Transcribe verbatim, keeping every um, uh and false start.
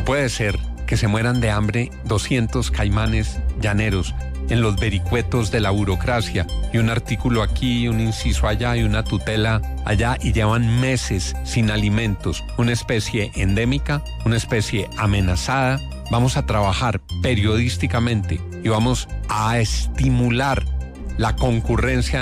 No puede ser que se mueran de hambre doscientos caimanes llaneros en los vericuetos de la burocracia, y un artículo aquí, un inciso allá y una tutela allá, y llevan meses sin alimentos, una especie endémica, una especie amenazada. Vamos a trabajar periodísticamente y vamos a estimular la concurrencia